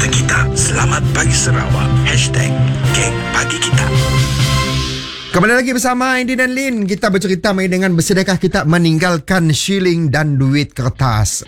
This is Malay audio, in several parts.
cerita kita. Selamat Pagi Sarawak. #Geng Pagi Kita. Kembali lagi bersama Andy dan Lin. Kita bercerita mengenai dengan bersediakah kita meninggalkan shilling dan duit kertas.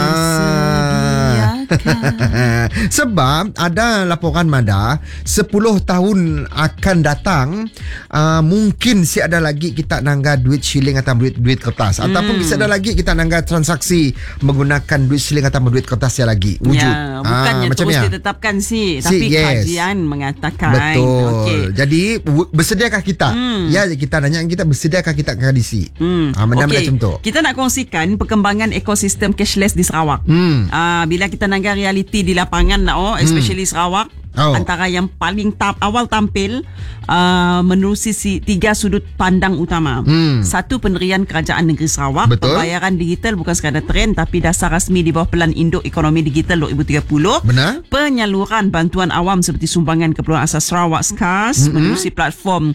Sebab ada laporan Mada 10 tahun akan datang, mungkin si ada lagi kita nangga duit shilling atau duit kertas, ataupun bisa ada lagi kita nangga transaksi menggunakan duit shilling atau duit kertas yang lagi wujud. Ya, bukannya macam terus ya? Ditetapkan tapi kajian mengatakan. Betul. Okay. Jadi bersediakah kita? Ya, kita nanya kita bersediakah kita kredisi? Macam tu. Kita nak kongsikan perkembangan ekosistem cashless di Sarawak. Bila kita nangga realiti di lapangan especially Sarawak, antara yang paling awal tampil menerusi 3 sudut pandang utama. Satu, pendirian Kerajaan Negeri Sarawak. Betul. Pembayaran digital bukan sekadar trend tapi dasar rasmi di bawah Pelan Induk Ekonomi Digital 2030. Benar. Penyaluran bantuan awam seperti sumbangan keperluan asas Sarawak SCAS menerusi platform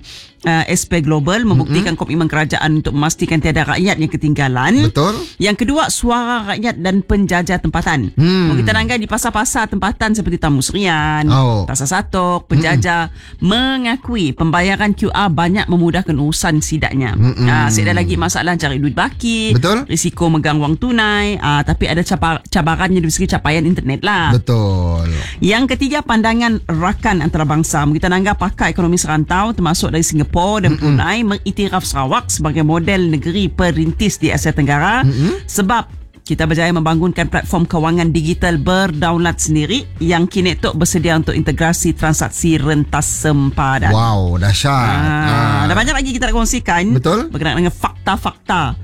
SP Global membuktikan komitmen kerajaan untuk memastikan tiada rakyat yang ketinggalan. Betul. Yang kedua, suara rakyat dan penjajah tempatan. Kita nanggai di pasar-pasar tempatan seperti Tamu Serian, Pasar Satok, penjajah mengakui pembayaran QR banyak memudahkan urusan sidaknya. Ada lagi masalah cari duit baki. Betul. Risiko megang wang tunai, tapi ada cabarannya dari segi capaian internet lah. Betul. Yang ketiga, pandangan rakan antarabangsa. Kita nanggai pakar ekonomi serantau termasuk dari Singapura dan Brunei mengiktiraf Sarawak sebagai model negeri perintis di Asia Tenggara sebab kita berjaya membangunkan platform kewangan digital berdaulat sendiri yang kini tu bersedia untuk integrasi transaksi rentas sempadan. Wow, dahsyat. Ada banyak lagi kita nak kongsikan. Betul. Berkenaan dengan fakta-fakta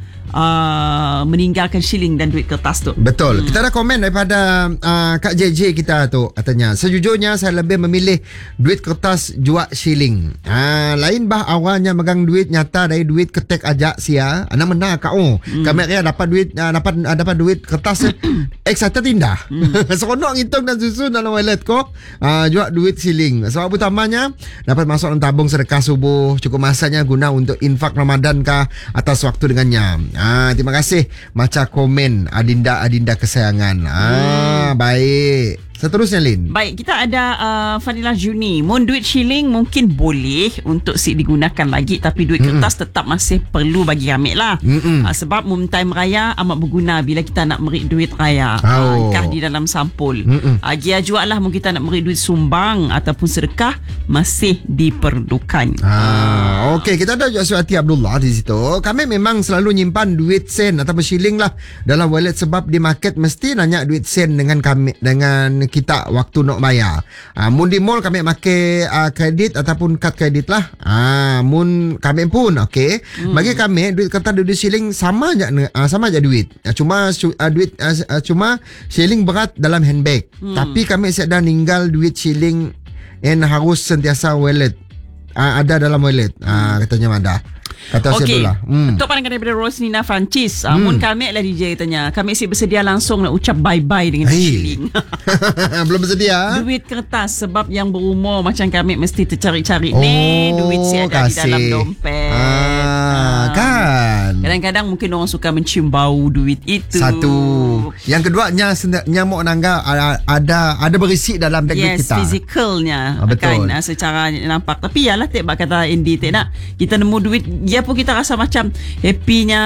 meninggalkan shilling dan duit kertas tu. Betul. Kita ada komen daripada Kak JJ kita tu, katanya, sejujurnya saya lebih memilih duit kertas jual shilling. Lain bah awalnya megang duit nyata dari duit ketek aja sia. Ana mena kau. Kami kaya dapat duit kertas excited indah. Seronok ngitung dan susun dalam wallet ko. Jual duit shilling. Sebab utamanya dapat masuk dalam tabung sedekah subuh, cukup masanya guna untuk infak Ramadan kah atas waktu dengannya. Terima kasih macam komen Adinda kesayangan. Baik. Seterusnya, Lin. Baik, kita ada Fadilah Juni. Duit shilling mungkin boleh untuk digunakan lagi, tapi duit kertas tetap masih perlu bagi ambil lah. Sebab time raya amat berguna bila kita nak merik duit raya. Kah di dalam sampul. Gia jual lah kita nak merik duit sumbang ataupun sedekah masih diperlukan. Okey, kita ada Suati Abdullah di situ. Kami memang selalu nyimpan duit sen atau shilling lah dalam wallet sebab di market mesti nanya duit sen dengan kami, dengan kita waktu nak bayar. Mun di mall kami pakai kredit ataupun kad kredit lah. Mun kami pun okey. Bagi kami duit kertas duit shilling sama aja duit. Cuma shilling berat dalam handbag. Tapi kami sedang ninggal duit shilling yang harus sentiasa wallet. Ada dalam wallet. Katanya Mada. Kata okey. Untuk pandangan daripada Rosnina Francis. Mun kami lah DJ tanya, kami bersedia langsung nak ucap bye-bye dengan shilling. Belum bersedia? Duit kertas sebab yang berumur macam kami mesti tercari-cari ni duit ada di dalam dompet. Kan. Kadang-kadang mungkin orang suka mencium bau duit itu. Satu. Yang kedua, nyamuk nangga ada berisi dalam beg duit kita. Yes, physicalnya. Betul. Kan, secara nampak. Tapi yalah kata Andy nak kita nemu duit, dia pun kita rasa macam happy-nya.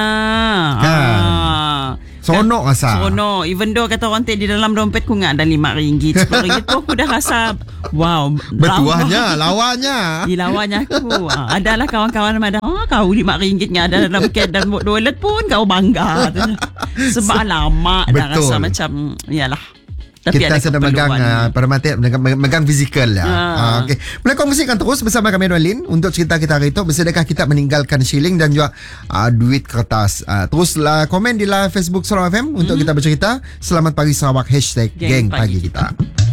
Seronok rasa. Seronok. Even though kata orang di dalam dompet ku ada RM5, RM10 tu aku dah rasa wow. Bertuahnya, lawannya. Lawannya aku. Adalah kawan-kawan ada. Kau RM5-nya ada dalam kad dan wallet pun kau bangga. Sebab lama dah rasa macam yalah. Tapi kita sedang megang fizikal lah. Okay. Boleh kongsikan terus bersama kami Lin untuk cerita kita hari itu. Bersedekah kita meninggalkan shilling dan juga duit kertas. Teruslah komen di live Facebook Sarawak FM untuk kita bercerita. Selamat pagi Sarawak #Geng Pagi Kita.